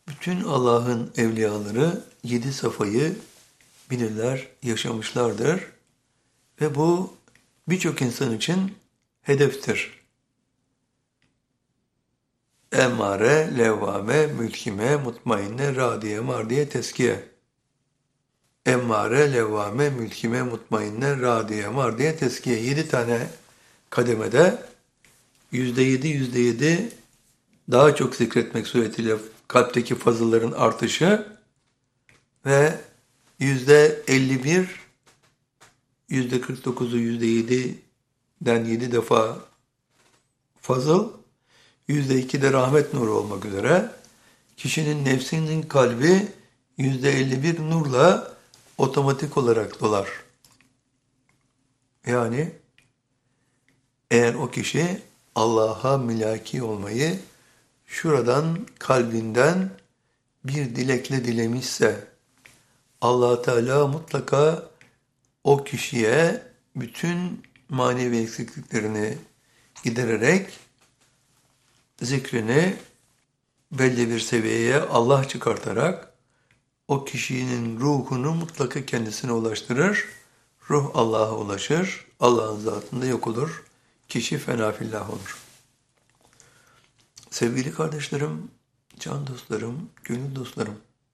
Bütün Allah'ın evliyaları 7 safayı bilirler, yaşamışlardır ve bu birçok insan için hedeftir. Emmare, levvame, mülkime, mutmainne, radiye, mardiye, teskiye. Emmare, levvame, mülkime, mutmainne, radiye, mardiye, teskiye. 7 tane kademede %7 daha çok zikretmek suretiyle kalpteki fazılların artışı ve %51, %49'u %7'den 7 defa fazıl, %2 de rahmet nuru olmak üzere kişinin nefsinin kalbi %51 nurla otomatik olarak dolar. Yani eğer o kişi Allah'a mülaki olmayı şuradan kalbinden bir dilekle dilemişse Allah Teala mutlaka o kişiye bütün manevi eksikliklerini gidererek zikrini belli bir seviyeye Allah çıkartarak o kişinin ruhunu mutlaka kendisine ulaştırır. Ruh Allah'a ulaşır, Allah'ın zatında yok olur. Kişi fena fillah olur. Sevgili kardeşlerim, can dostlarım, gönül dostlarım,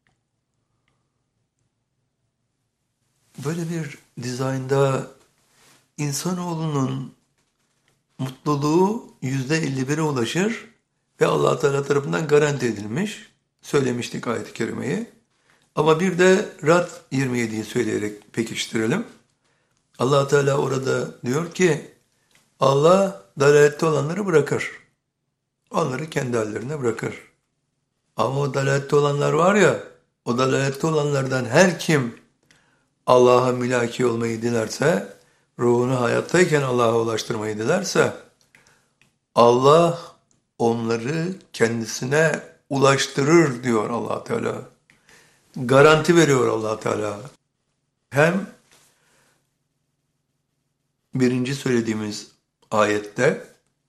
böyle bir dizaynda insanoğlunun mutluluğu %51'e ulaşır ve Allah Teala tarafından garanti edilmiş. Söylemiştik ayet-i kerimeyi. Ama bir de Rad 27'yi söyleyerek pekiştirelim. Allah Teala orada diyor ki Allah dalalette olanları bırakır. Onları kendi hallerine bırakır. Ama o dalalette olanlar var ya, o dalalette olanlardan her kim Allah'a mülaki olmayı dilerse, ruhunu hayattayken Allah'a ulaştırmayı dilerse, Allah onları kendisine ulaştırır diyor Allah Teala. Garanti veriyor Allah Teala. Hem birinci söylediğimiz ayette,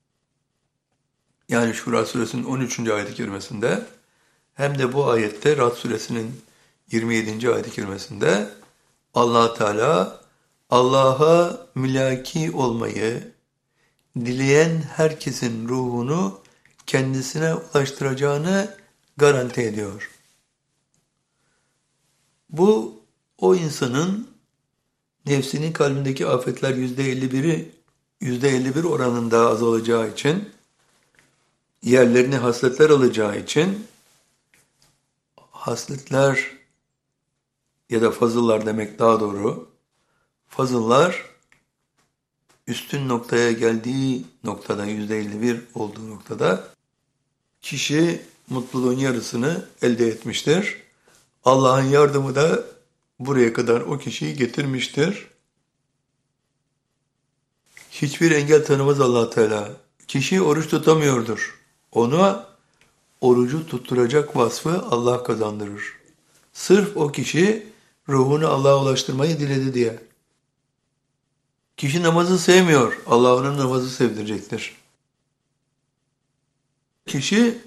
yani Şura suresinin 13. ayet-i kerimesinde, hem de bu ayette Rad suresinin 27. ayet-i kerimesinde Allah Teala Allah'a mülaki olmayı dileyen herkesin ruhunu kendisine ulaştıracağını garanti ediyor. Bu o insanın nefsinin kalbindeki afetler %51 oranında azalacağı için, yerlerini hasletler alacağı için, hasletler ya da fazıllar demek daha doğru, fazıllar üstün noktaya geldiği noktada, %51 olduğu noktada kişi mutluluğun yarısını elde etmiştir. Allah'ın yardımı da buraya kadar o kişiyi getirmiştir. Hiçbir engel tanımaz Allah Teala. Kişi oruç tutamıyordur. Ona orucu tutturacak vasfı Allah kazandırır. Sırf o kişi ruhunu Allah'a ulaştırmayı diledi diye. Kişi namazı sevmiyor. Allah ona namazı sevdirecektir. Kişi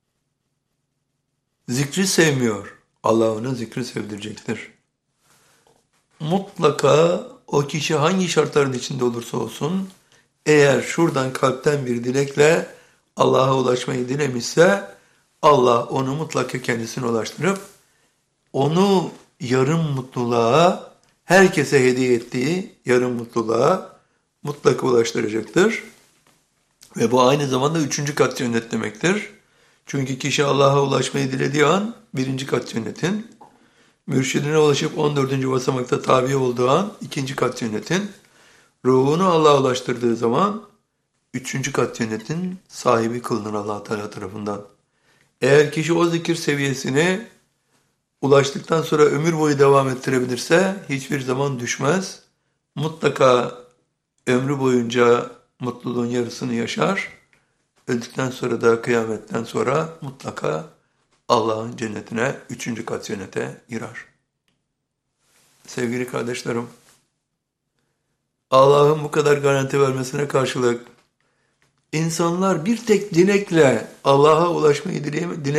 zikri sevmiyor. Allah ona zikri sevdirecektir. Mutlaka o kişi hangi şartların içinde olursa olsun, eğer şuradan kalpten bir dilekle Allah'a ulaşmayı dilemişse, Allah onu mutlaka kendisine ulaştırıp, onu yarım mutluluğa, herkese hediye ettiği yarım mutluluğa mutlaka ulaştıracaktır. Ve bu aynı zamanda 3. kat cennet demektir. Çünkü kişi Allah'a ulaşmayı dilediği an 1. kat cennetin, mürşidine ulaşıp 14. basamakta tabi olduğu an 2. kat cennetin, ruhunu Allah'a ulaştırdığı zaman 3. kat cennetin sahibi kılınır Allah Teala tarafından. Eğer kişi o zikir seviyesine ulaştıktan sonra ömür boyu devam ettirebilirse hiçbir zaman düşmez. Mutlaka ömrü boyunca mutluluğun yarısını yaşar. Öldükten sonra da kıyametten sonra mutlaka Allah'ın cennetine, 3. kat cennete girer. Sevgili kardeşlerim, Allah'ın bu kadar garanti vermesine karşılık insanlar bir tek dilekle Allah'a ulaşmayı